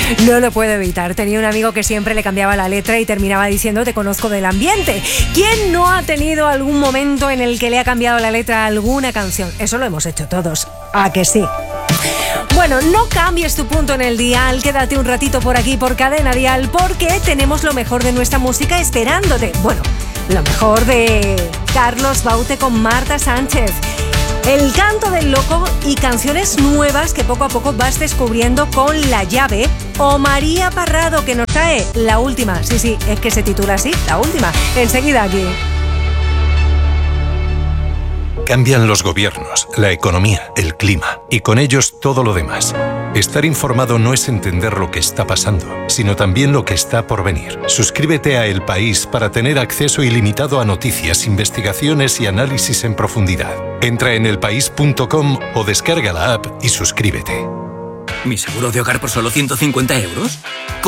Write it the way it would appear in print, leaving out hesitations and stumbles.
No lo puedo evitar. Tenía un amigo que siempre le cambiaba la letra y terminaba diciendo te conozco del ambiente. ¿Quién no ha tenido algún momento en el que le ha cambiado la letra a alguna canción? Eso lo hemos hecho todos. ¿A que sí? Bueno, no cambies tu punto en el dial, quédate un ratito por aquí por Cadena Dial porque tenemos lo mejor de nuestra música esperándote. Bueno, lo mejor de Carlos Baute con Marta Sánchez, El Canto del Loco y canciones nuevas que poco a poco vas descubriendo con La Llave, o María Parrado que nos trae La Última. Sí, es que se titula así, La Última. Enseguida aquí. Cambian los gobiernos, la economía, el clima y con ellos todo lo demás. Estar informado no es entender lo que está pasando, sino también lo que está por venir. Suscríbete a El País para tener acceso ilimitado a noticias, investigaciones y análisis en profundidad. Entra en elpaís.com o descarga la app y suscríbete. ¿Mi seguro de hogar por solo 150 euros?